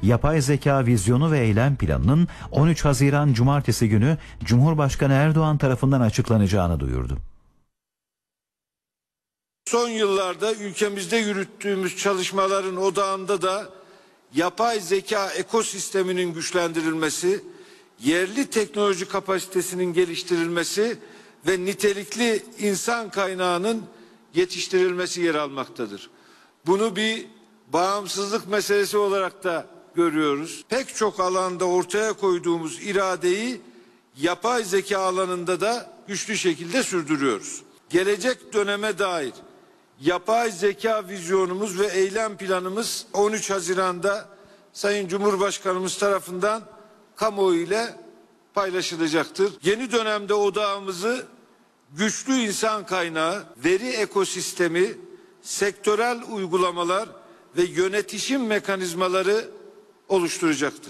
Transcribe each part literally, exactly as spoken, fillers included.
yapay zeka vizyonu ve eylem planının on üç Haziran Cumartesi günü Cumhurbaşkanı Erdoğan tarafından açıklanacağını duyurdu. Son yıllarda ülkemizde yürüttüğümüz çalışmaların odağında da yapay zeka ekosisteminin güçlendirilmesi, yerli teknoloji kapasitesinin geliştirilmesi ve nitelikli insan kaynağının yetiştirilmesi yer almaktadır. Bunu bir bağımsızlık meselesi olarak da görüyoruz. Pek çok alanda ortaya koyduğumuz iradeyi yapay zeka alanında da güçlü şekilde sürdürüyoruz. Gelecek döneme dair yapay zeka vizyonumuz ve eylem planımız on üç Haziran'da Sayın Cumhurbaşkanımız tarafından kamuoyu ile paylaşılacaktır. Yeni dönemde odağımızı güçlü insan kaynağı, veri ekosistemi, sektörel uygulamalar ve yönetişim mekanizmaları oluşturacaktır.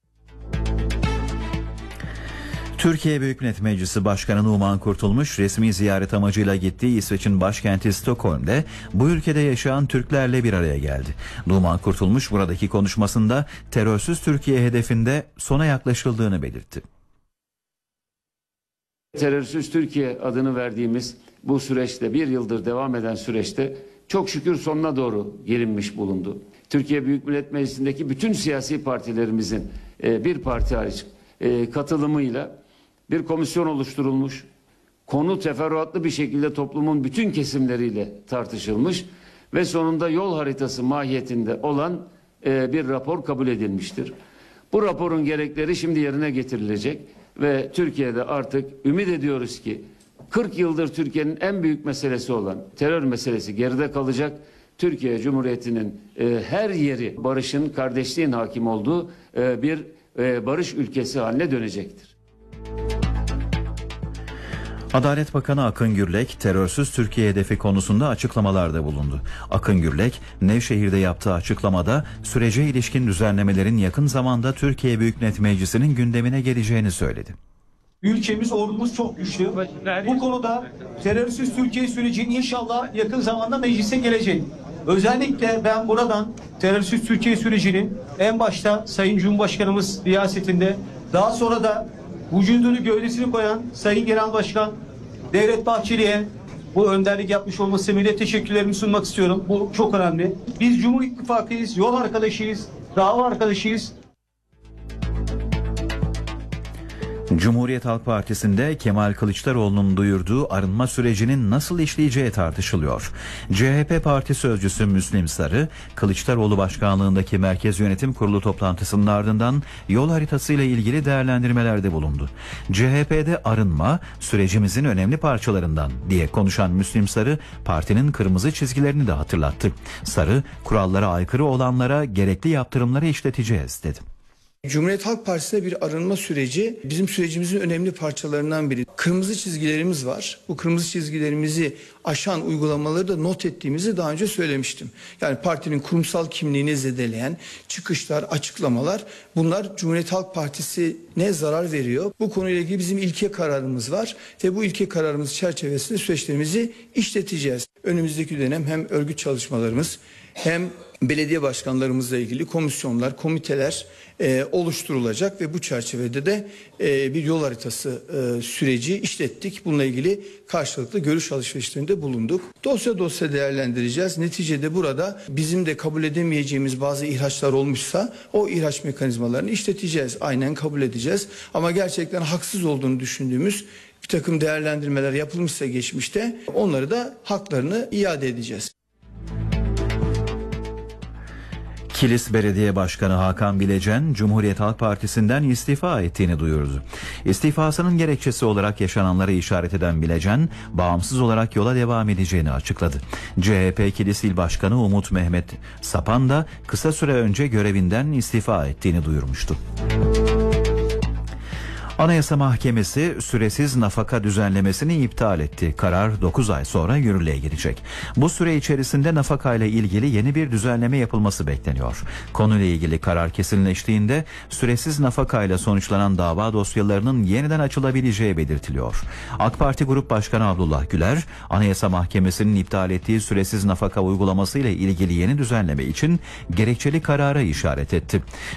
Türkiye Büyük Millet Meclisi Başkanı Numan Kurtulmuş resmi ziyaret amacıyla gittiği İsveç'in başkenti Stockholm'de bu ülkede yaşayan Türklerle bir araya geldi. Numan Kurtulmuş buradaki konuşmasında terörsüz Türkiye hedefinde sona yaklaşıldığını belirtti. Terörsüz Türkiye adını verdiğimiz bu süreçte, bir yıldır devam eden süreçte çok şükür sonuna doğru gelinmiş bulundu. Türkiye Büyük Millet Meclisi'ndeki bütün siyasi partilerimizin bir parti hariç katılımıyla bir komisyon oluşturulmuş. Konu teferruatlı bir şekilde toplumun bütün kesimleriyle tartışılmış ve sonunda yol haritası mahiyetinde olan bir rapor kabul edilmiştir. Bu raporun gerekleri şimdi yerine getirilecek ve Türkiye'de artık ümit ediyoruz ki kırk yıldır Türkiye'nin en büyük meselesi olan terör meselesi geride kalacak. Türkiye Cumhuriyeti'nin e, her yeri barışın, kardeşliğin hakim olduğu e, bir e, barış ülkesi haline dönecektir. Adalet Bakanı Akın Gürlek, terörsüz Türkiye hedefi konusunda açıklamalarda bulundu. Akın Gürlek, Nevşehir'de yaptığı açıklamada sürece ilişkin düzenlemelerin yakın zamanda Türkiye Büyük Millet Meclisi'nin gündemine geleceğini söyledi. Ülkemiz, ordumuz çok güçlü. Bu konuda terörsüz Türkiye süreci inşallah yakın zamanda meclise gelecek. Özellikle ben buradan terörsüz Türkiye sürecinin en başta Sayın Cumhurbaşkanımız riyasetinde, daha sonra da vücudunu gövdesini koyan Sayın Genel Başkan Devlet Bahçeli'ye bu önderlik yapmış olması sebebiyle teşekkürlerimi sunmak istiyorum. Bu çok önemli. Biz Cumhur İttifakı'yız, yol arkadaşıyız, dava arkadaşıyız. Cumhuriyet Halk Partisi'nde Kemal Kılıçdaroğlu'nun duyurduğu arınma sürecinin nasıl işleyeceği tartışılıyor. C H P Parti Sözcüsü Müslim Sarı, Kılıçdaroğlu başkanlığındaki Merkez Yönetim Kurulu toplantısının ardından yol haritasıyla ilgili değerlendirmelerde bulundu. C H P'de arınma sürecimizin önemli parçalarından diye konuşan Müslim Sarı, partinin kırmızı çizgilerini de hatırlattı. Sarı, kurallara aykırı olanlara gerekli yaptırımları işleteceğiz dedi. Cumhuriyet Halk Partisi'nde bir arınma süreci bizim sürecimizin önemli parçalarından biri. Kırmızı çizgilerimiz var. Bu kırmızı çizgilerimizi aşan uygulamaları da not ettiğimizi daha önce söylemiştim. Yani partinin kurumsal kimliğini zedeleyen çıkışlar, açıklamalar, bunlar Cumhuriyet Halk Partisi'ne zarar veriyor. Bu konuyla ilgili bizim ilke kararımız var ve bu ilke kararımız çerçevesinde süreçlerimizi işleteceğiz. Önümüzdeki dönem hem örgüt çalışmalarımız hem belediye başkanlarımızla ilgili komisyonlar, komiteler e, oluşturulacak ve bu çerçevede de e, bir yol haritası e, süreci işlettik. Bununla ilgili karşılıklı görüş alışverişlerinde bulunduk. Dosya dosya değerlendireceğiz. Neticede burada bizim de kabul edemeyeceğimiz bazı ihraçlar olmuşsa o ihraç mekanizmalarını işleteceğiz. Aynen kabul edeceğiz. Ama gerçekten haksız olduğunu düşündüğümüz bir takım değerlendirmeler yapılmışsa geçmişte onları da haklarını iade edeceğiz. Kilis Belediye Başkanı Hakan Bilecen, Cumhuriyet Halk Partisi'nden istifa ettiğini duyurdu. İstifasının gerekçesi olarak yaşananları işaret eden Bilecen, bağımsız olarak yola devam edeceğini açıkladı. C H P Kilis İl Başkanı Umut Mehmet Sapan da kısa süre önce görevinden istifa ettiğini duyurmuştu. Anayasa Mahkemesi süresiz nafaka düzenlemesini iptal etti. Karar dokuz ay sonra yürürlüğe girecek. Bu süre içerisinde nafakayla ilgili yeni bir düzenleme yapılması bekleniyor. Konuyla ilgili karar kesinleştiğinde süresiz nafakayla sonuçlanan dava dosyalarının yeniden açılabileceği belirtiliyor. AK Parti Grup Başkanı Abdullah Güler, Anayasa Mahkemesi'nin iptal ettiği süresiz nafaka uygulaması ile ilgili yeni düzenleme için gerekçeli karara işaret etti.